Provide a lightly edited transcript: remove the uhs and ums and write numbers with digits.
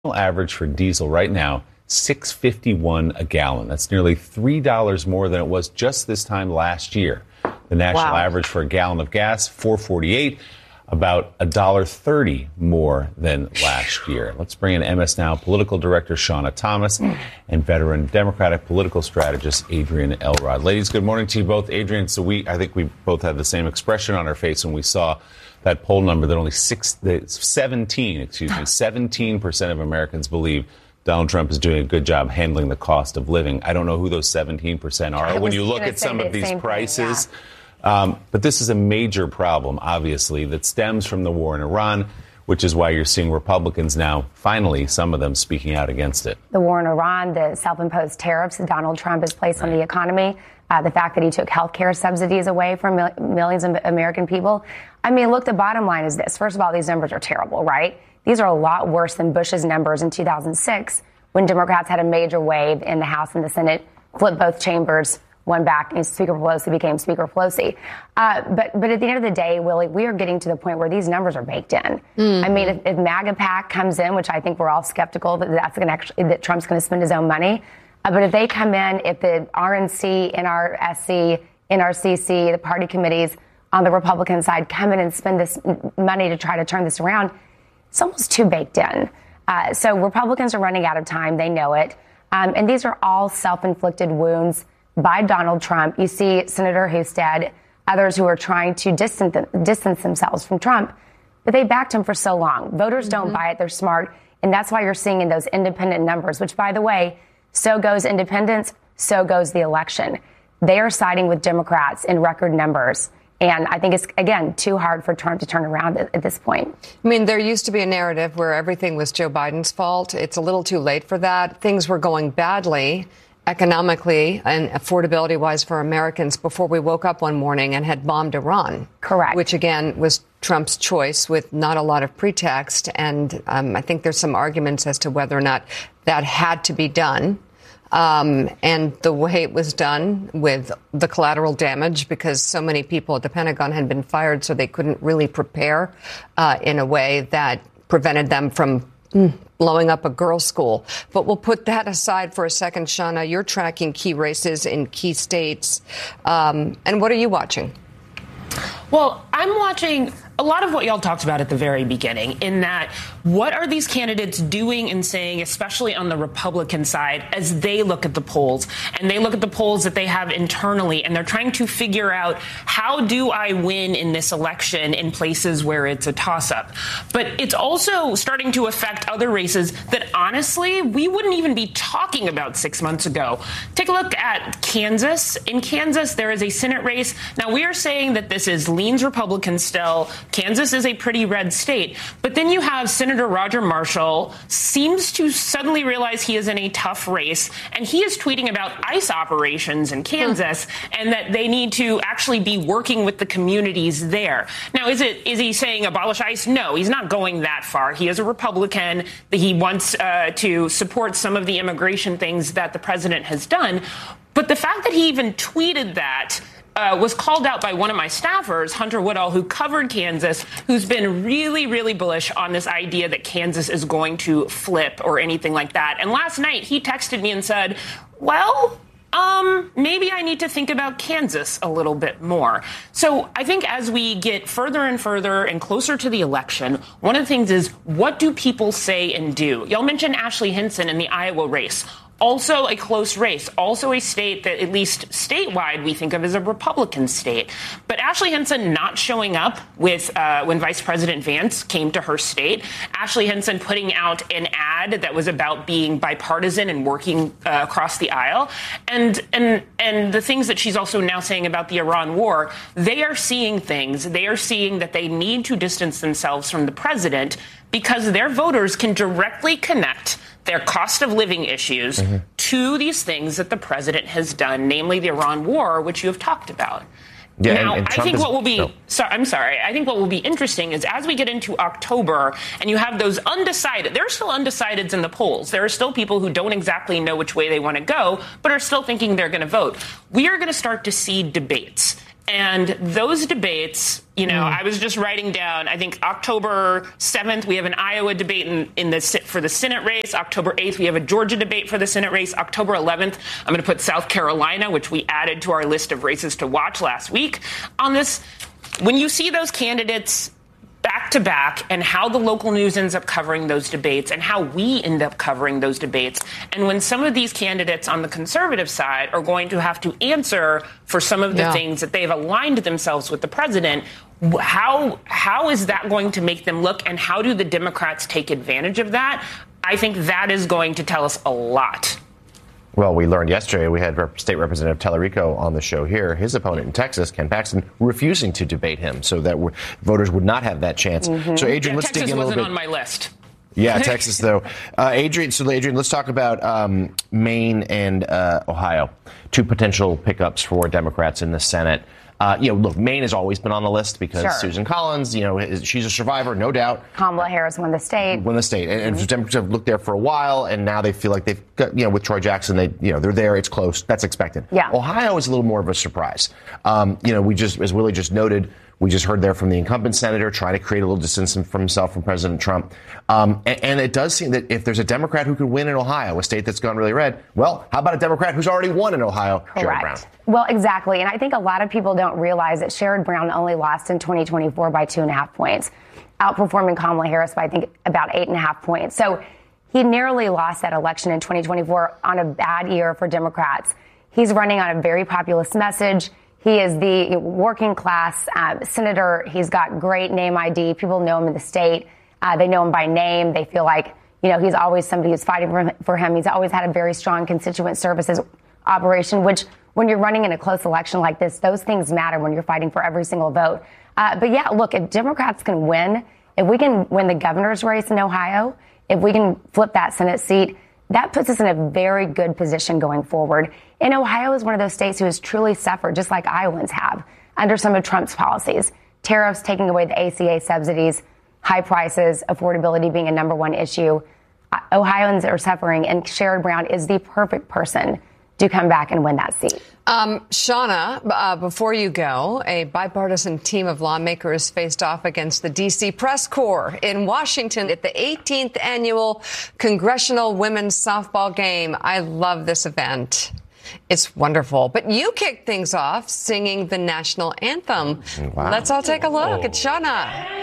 Average for diesel right now, $6.51 a gallon. That's nearly $3 more than it was just this time last year. The national average for a gallon of gas, $4.48, about $1.30 more than last year. Let's bring in MS Now political director Shauna Thomas and veteran Democratic political strategist Adrian Elrod. Ladies, good morning to you both. Adrian, so I think we both had the same expression on our face when we saw that poll number that only 17% of Americans believe Donald Trump is doing a good job handling the cost of living. I don't know who those 17% are. When you look at some of these prices, but this is a major problem, obviously, that stems from the war in Iran, which is why you're seeing Republicans now, finally, some of them speaking out against it. The war in Iran, the self-imposed tariffs that Donald Trump has placed on the economy, the fact that he took health care subsidies away from millions of American people. I mean, look, the bottom line is this. First of all, these numbers are terrible, right? These are a lot worse than Bush's numbers in 2006 when Democrats had a major wave in the House and the Senate, flipped both chambers, one back, and Speaker Pelosi became Speaker Pelosi. But at the end of the day, Willie, we are getting to the point where these numbers are baked in. I mean, if MAGA PAC comes in, which I think we're all skeptical that Trump's going to spend his own money, but if they come in, if the RNC, NRSC, NRCC, the party committees on the Republican side come in and spend this money to try to turn this around, it's almost too baked in. So Republicans are running out of time. They know it. And these are all self-inflicted wounds by Donald Trump. You see Senator Husted, others who are trying to distance themselves from Trump, but they backed him for so long. Voters don't buy it. They're smart. And that's why you're seeing in those independent numbers, which, by the way, so goes independents, so goes the election. They are siding with Democrats in record numbers. And I think it's, again, too hard for Trump to turn around at this point. I mean, there used to be a narrative where everything was Joe Biden's fault. It's a little too late for that. Things were going badly economically and affordability-wise for Americans before we woke up one morning and had bombed Iran. Correct. Which, again, was Trump's choice with not a lot of pretext. And I think there's some arguments as to whether or not that had to be done. And the way it was done with the collateral damage, because so many people at the Pentagon had been fired, so they couldn't really prepare in a way that prevented them from blowing up a girls' school. But we'll put that aside for a second. Shauna, you're tracking key races in key states. And what are you watching? Well, I'm watching a lot of what y'all talked about at the very beginning, in that what are these candidates doing and saying, especially on the Republican side, as they look at the polls and they look at the polls that they have internally, and they're trying to figure out, how do I win in this election in places where it's a toss-up? But it's also starting to affect other races that, honestly, we wouldn't even be talking about 6 months ago. Take a look at Kansas. In Kansas, there is a Senate race. Now, we are saying that this leans Republican still. Kansas is a pretty red state. But then you have Senator Roger Marshall seems to suddenly realize he is in a tough race, and he is tweeting about ICE operations in Kansas and that they need to actually be working with the communities there. Now, is he saying abolish ICE? No, he's not going that far. He is a Republican. He wants to support some of the immigration things that the president has done. But the fact that he even tweeted that was called out by one of my staffers, Hunter Woodall, who covered Kansas, who's been really, really bullish on this idea that Kansas is going to flip or anything like that. And last night he texted me and said, well, maybe I need to think about Kansas a little bit more. So I think as we get further and further and closer to the election, one of the things is, what do people say and do? Y'all mentioned Ashley Hinson in the Iowa race. Also a close race, also a state that, at least statewide, we think of as a Republican state. But Ashley Hinson not showing up with when Vice President Vance came to her state. Ashley Hinson putting out an ad that was about being bipartisan and working across the aisle. And the things that she's also now saying about the Iran war, they are seeing things. They are seeing that they need to distance themselves from the president because their voters can directly connect their cost of living issues to these things that the president has done, namely the Iran war, which you have talked about. Yeah, now, and I think what will be I think what will be interesting is as we get into October and you have those undecided, there are still undecideds in the polls. There are still people who don't exactly know which way they want to go, but are still thinking they're going to vote. We are going to start to see debates. And those debates, I was just writing down, I think October 7th, we have an Iowa debate for the Senate race. October 8th, we have a Georgia debate for the Senate race. October 11th, I'm going to put South Carolina, which we added to our list of races to watch last week on this. When you see those candidates back to back and how the local news ends up covering those debates and how we end up covering those debates, and when some of these candidates on the conservative side are going to have to answer for some of the things that they've aligned themselves with the president, how is that going to make them look, and how do the Democrats take advantage of that? I think that is going to tell us a lot. Well, we learned yesterday, we had State Representative Tellerico on the show here, his opponent in Texas, Ken Paxton, refusing to debate him so that voters would not have that chance. So, Adrian, let's dig in a little bit. Texas wasn't on my list. Yeah, Texas, though. Adrian, let's talk about Maine and Ohio, two potential pickups for Democrats in the Senate. Look, Maine has always been on the list because Susan Collins, she's a survivor, no doubt. Kamala Harris won the state. And Democrats have looked there for a while, and now they feel like they've got, with Troy Jackson, they're there. It's close. That's expected. Yeah. Ohio is a little more of a surprise. As Willie just noted, we just heard there from the incumbent senator trying to create a little distance from himself from President Trump. And it does seem that if there's a Democrat who could win in Ohio, a state that's gone really red, well, how about a Democrat who's already won in Ohio, Sherrod Brown? Well, exactly. And I think a lot of people don't realize that Sherrod Brown only lost in 2024 by 2.5 points, outperforming Kamala Harris by, I think, about 8.5 points. So he narrowly lost that election in 2024 on a bad year for Democrats. He's running on a very populist message. He is the working class senator. He's got great name ID. People know him in the state. They know him by name. They feel like, he's always somebody who's fighting for him. He's always had a very strong constituent services operation, which when you're running in a close election like this, those things matter when you're fighting for every single vote. But yeah, look, if Democrats can win, if we can win the governor's race in Ohio, if we can flip that Senate seat, that puts us in a very good position going forward. And Ohio is one of those states who has truly suffered, just like Iowans have, under some of Trump's policies. Tariffs, taking away the ACA subsidies, high prices, affordability being a number one issue. Ohioans are suffering, and Sherrod Brown is the perfect person to come back and win that seat. Shauna, before you go, a bipartisan team of lawmakers faced off against the D.C. Press Corps in Washington at the 18th annual Congressional Women's Softball Game. I love this event. It's wonderful. But you kicked things off singing the national anthem. Wow. Let's all take a look at Shauna.